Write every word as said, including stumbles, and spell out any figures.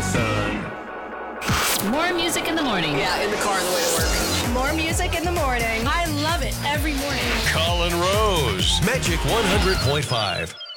son. More music in the morning. Yeah, in the car on the way to work. More music in the morning. I love it every morning. Colin Rose, Magic one hundred point five.